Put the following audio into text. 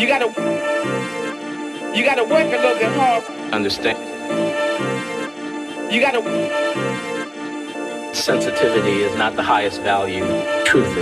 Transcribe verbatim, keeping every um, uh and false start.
You gotta, you gotta work a little bit hard. Understand. You gotta. Sensitivity is not the highest value. Truth is.